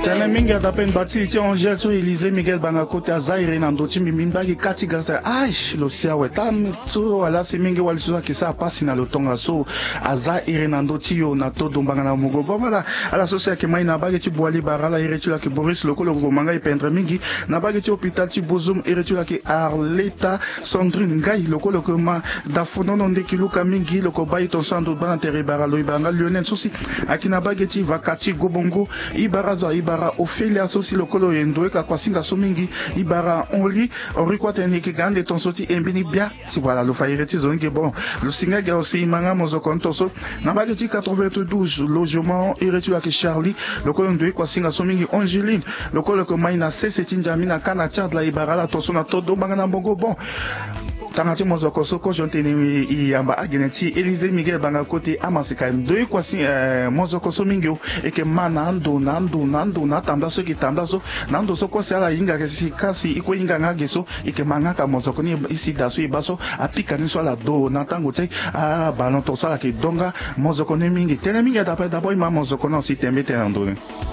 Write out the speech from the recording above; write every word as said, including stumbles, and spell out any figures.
Tana minga d'apen bati ti Angel so Élysée Miguel Bangakote azaire na ndoti mimbagi kati gasa aish lo siawe tam so ala se mingi wali so ki sa pasi na lotonga so azaire na ndoti yo na todo mbanga na mugo bamala ala so se ke mai na bagi ti boali barala iretula ki Boris lokolo ko manga i pendre mingi na bagi ti hôpital ti Bozum iretula ki Arleta Sandrine Ngai lokolo ko ma dafonono ndeki luka mingi loko bayi ton sando bana tere baralo ibanga Lionel sosi akina bagi ti vakati gobongo ibarazo ibara Ophelia sosi lokolo yendo ka kwasinga so mingi ibara Henri Henri kwa tene ki gande ton soti embini bia si voilà lo faire ti zonge bon lo singa ga aussi manga mozo konto so na ba ti quatre-vingt-douze logement iretula ki Charlie lokolo ndo kwasinga so mingi Angeline lokolo ko maina sese tinjamina kana chat la ibara la toso na todo banga na bongo bon Tanati mozoko soko jonteni i yamba ageneti Élysée Miguel Bangakote amasika ndo kwasi mozoko so mingio eke mana ndo nando nando na tamba so ki tamba so nando so ko sala inga kasi kasi iko inga ngage so eke manga ka mozoko ni isi daso ibaso apika ni so la do na tango tse a balon to sala ki donga mozoko ne mingi tene mingi da pa da boy ma mozoko no si tembe te andone